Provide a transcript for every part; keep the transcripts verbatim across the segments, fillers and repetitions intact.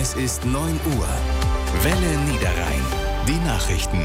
Es ist neun Uhr. Welle Niederrhein. Die Nachrichten.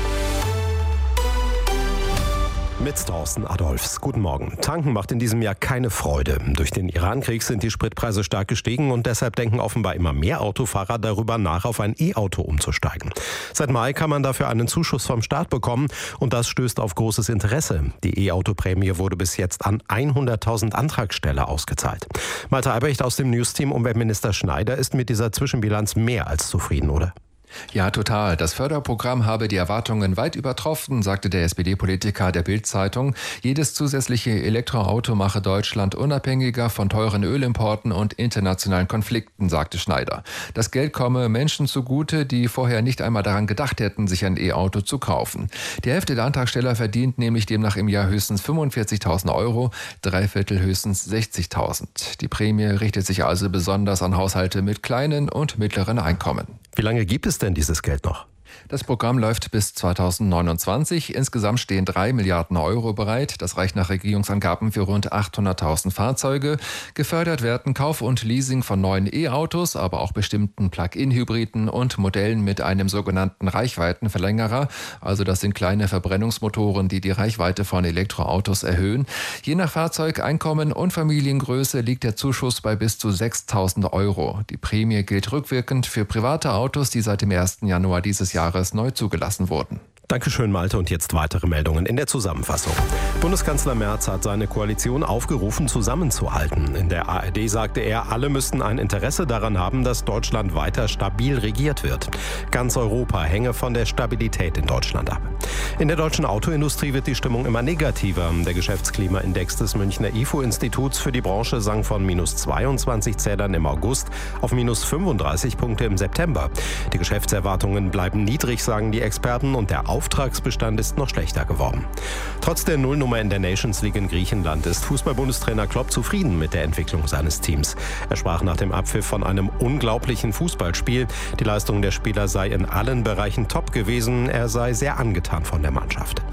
Mit Thorsten Adolfs. Guten Morgen. Tanken macht in diesem Jahr keine Freude. Durch den Irankrieg sind die Spritpreise stark gestiegen und deshalb denken offenbar immer mehr Autofahrer darüber nach, auf ein E-Auto umzusteigen. Seit Mai kann man dafür einen Zuschuss vom Staat bekommen und das stößt auf großes Interesse. Die E-Auto-Prämie wurde bis jetzt an hunderttausend Antragsteller ausgezahlt. Malte Albrecht aus dem News-Team. Umweltminister Schneider ist mit dieser Zwischenbilanz mehr als zufrieden, oder? Ja, total. Das Förderprogramm habe die Erwartungen weit übertroffen, sagte der S P D-Politiker der Bild-Zeitung. Jedes zusätzliche Elektroauto mache Deutschland unabhängiger von teuren Ölimporten und internationalen Konflikten, sagte Schneider. Das Geld komme Menschen zugute, die vorher nicht einmal daran gedacht hätten, sich ein E-Auto zu kaufen. Die Hälfte der Antragsteller verdient nämlich demnach im Jahr höchstens fünfundvierzigtausend Euro, drei Viertel höchstens sechzigtausend. Die Prämie richtet sich also besonders an Haushalte mit kleinen und mittleren Einkommen. Wie lange gibt es denn dieses Geld noch? Das Programm läuft bis zweitausendneunundzwanzig. Insgesamt stehen drei Milliarden Euro bereit. Das reicht nach Regierungsangaben für rund achthunderttausend Fahrzeuge. Gefördert werden Kauf und Leasing von neuen E-Autos, aber auch bestimmten Plug-in-Hybriden und Modellen mit einem sogenannten Reichweitenverlängerer. Also das sind kleine Verbrennungsmotoren, die die Reichweite von Elektroautos erhöhen. Je nach Fahrzeug, Einkommen und Familiengröße liegt der Zuschuss bei bis zu sechstausend Euro. Die Prämie gilt rückwirkend für private Autos, die seit dem ersten Januar dieses Jahres neu zugelassen wurden. Dankeschön, Malte. Und jetzt weitere Meldungen in der Zusammenfassung. Bundeskanzler Merz hat seine Koalition aufgerufen, zusammenzuhalten. In der A R D sagte er, alle müssten ein Interesse daran haben, dass Deutschland weiter stabil regiert wird. Ganz Europa hänge von der Stabilität in Deutschland ab. In der deutschen Autoindustrie wird die Stimmung immer negativer. Der Geschäftsklimaindex des Münchner I F O-Instituts für die Branche sank von minus zweiundzwanzig Zählern im August auf minus fünfunddreißig Punkte im September. Die Geschäftserwartungen bleiben niedrig, sagen die Experten, und der Auftragsbestand ist noch schlechter geworden. Trotz der Nullnummer in der Nations League in Griechenland ist Fußball-Bundestrainer Klopp zufrieden mit der Entwicklung seines Teams. Er sprach nach dem Abpfiff von einem unglaublichen Fußballspiel. Die Leistung der Spieler sei in allen Bereichen top gewesen. Er sei sehr angetan von der Mannschaft.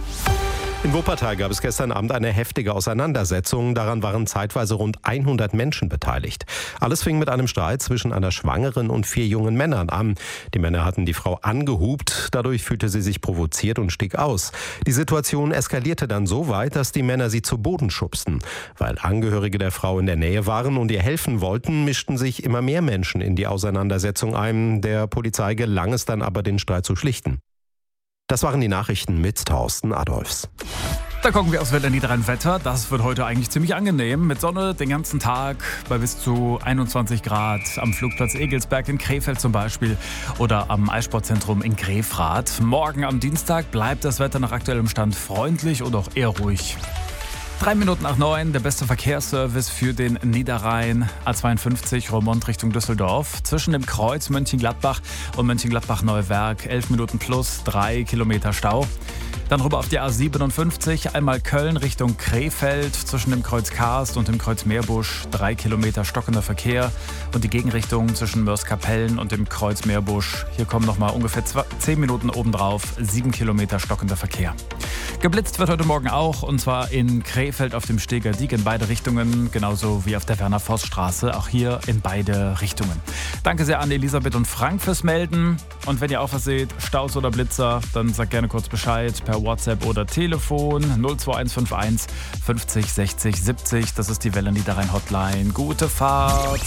In Wuppertal gab es gestern Abend eine heftige Auseinandersetzung. Daran waren zeitweise rund hundert Menschen beteiligt. Alles fing mit einem Streit zwischen einer Schwangeren und vier jungen Männern an. Die Männer hatten die Frau angehupt. Dadurch fühlte sie sich provoziert und stieg aus. Die Situation eskalierte dann so weit, dass die Männer sie zu Boden schubsten. Weil Angehörige der Frau in der Nähe waren und ihr helfen wollten, mischten sich immer mehr Menschen in die Auseinandersetzung ein. Der Polizei gelang es dann aber, den Streit zu schlichten. Das waren die Nachrichten mit Thorsten Adolfs. Da gucken wir aufs Welle Niederrhein Wetter. Das wird heute eigentlich ziemlich angenehm. Mit Sonne den ganzen Tag bei bis zu einundzwanzig Grad am Flugplatz Egelsberg in Krefeld zum Beispiel oder am Eissportzentrum in Grefrath. Morgen am Dienstag bleibt das Wetter nach aktuellem Stand freundlich und auch eher ruhig. Drei Minuten nach neun, der beste Verkehrsservice für den Niederrhein. A zweiundfünfzig Roermond Richtung Düsseldorf. Zwischen dem Kreuz Mönchengladbach und Mönchengladbach-Neuwerk elf Minuten plus, drei Kilometer Stau. Dann rüber auf die A siebenundfünfzig, einmal Köln Richtung Krefeld, zwischen dem Kreuz Karst und dem Kreuz Meerbusch, drei Kilometer stockender Verkehr. Und die Gegenrichtung zwischen Mörs-Kapellen und dem Kreuz Meerbusch, hier kommen nochmal ungefähr zehn Minuten obendrauf, sieben Kilometer stockender Verkehr. Geblitzt wird heute Morgen auch, und zwar in Krefeld auf dem Steger Diek in beide Richtungen, genauso wie auf der Werner-Voss-Straße, auch hier in beide Richtungen. Danke sehr an Elisabeth und Frank fürs Melden. Und wenn ihr auch was seht, Staus oder Blitzer, dann sagt gerne kurz Bescheid per WhatsApp oder Telefon null zwei eins fünf eins fünfzig sechzig siebzig. Das ist die Welle Niederrhein Hotline. Gute Fahrt!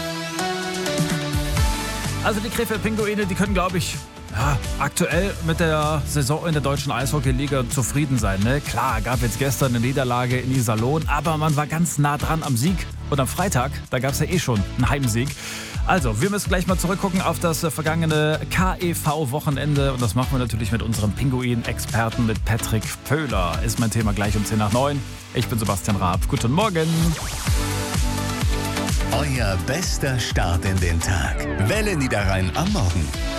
Also die Krefeld-Pinguine, die können, glaube ich, ja, aktuell mit der Saison in der deutschen Eishockey-Liga zufrieden sein. Ne? Klar, gab jetzt gestern eine Niederlage in Iserlohn, aber man war ganz nah dran am Sieg. Und am Freitag, da gab es ja eh schon einen Heimsieg. Also, wir müssen gleich mal zurückgucken auf das vergangene K E V-Wochenende. Und das machen wir natürlich mit unserem Pinguin-Experten, mit Patrick Pöhler. Ist mein Thema gleich um zehn nach neun. Ich bin Sebastian Raab. Guten Morgen. Euer bester Start in den Tag. Welle Niederrhein am Morgen.